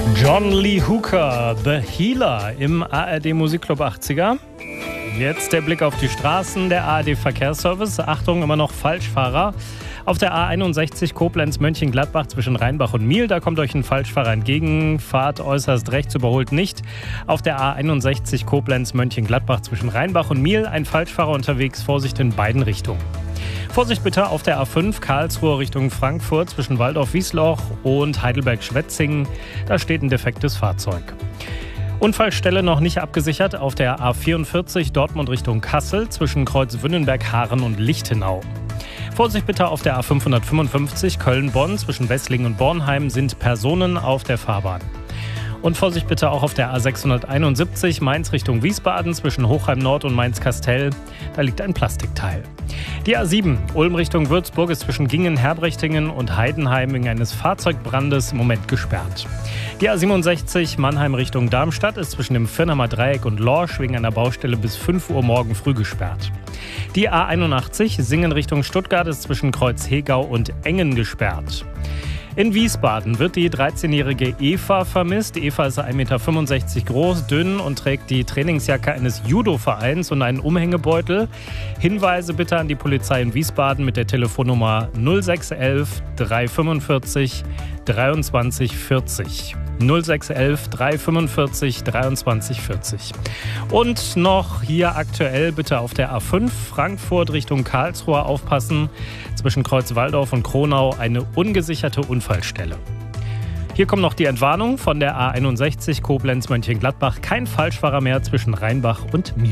John Lee Hooker, The Healer im ARD Musikclub 80er. Jetzt der Blick auf die Straßen, der ARD Verkehrsservice. Achtung, immer noch Falschfahrer. Auf der A61 Koblenz-Mönchengladbach zwischen Rheinbach und Miel, da kommt euch ein Falschfahrer entgegen. Fahrt äußerst rechts, überholt nicht. Auf der A61 Koblenz-Mönchengladbach zwischen Rheinbach und Miel ein Falschfahrer unterwegs. Vorsicht in beiden Richtungen. Vorsicht bitte auf der A5 Karlsruhe Richtung Frankfurt zwischen Waldorf-Wiesloch und Heidelberg-Schwetzingen. Da steht ein defektes Fahrzeug. Unfallstelle noch nicht abgesichert auf der A44 Dortmund Richtung Kassel zwischen Kreuz-Wünnenberg, Haaren und Lichtenau. Vorsicht bitte auf der A555 Köln-Bonn zwischen Wesslingen und Bornheim sind Personen auf der Fahrbahn. Und Vorsicht bitte auch auf der A671 Mainz Richtung Wiesbaden zwischen Hochheim Nord und Mainz-Kastel. Da liegt ein Plastikteil. Die A7 Ulm Richtung Würzburg ist zwischen Gingen, Herbrechtingen und Heidenheim wegen eines Fahrzeugbrandes im Moment gesperrt. Die A67 Mannheim Richtung Darmstadt ist zwischen dem Firnheimer Dreieck und Lorsch wegen einer Baustelle bis 5 Uhr morgen früh gesperrt. Die A81 Singen Richtung Stuttgart ist zwischen Kreuz-Hegau und Engen gesperrt. In Wiesbaden wird die 13-jährige Eva vermisst. Eva ist 1,65 Meter groß, dünn und trägt die Trainingsjacke eines Judo-Vereins und einen Umhängebeutel. Hinweise bitte an die Polizei in Wiesbaden mit der Telefonnummer 0611 345 23 40. 0611 345 23 40. Und noch hier aktuell bitte auf der A5 Frankfurt Richtung Karlsruhe aufpassen. Zwischen Kreuz-Walldorf und Kronau eine ungesicherte Unfallstelle. Hier kommt noch die Entwarnung von der A61 Koblenz-Mönchengladbach. Kein Falschfahrer mehr zwischen Rheinbach und Miel.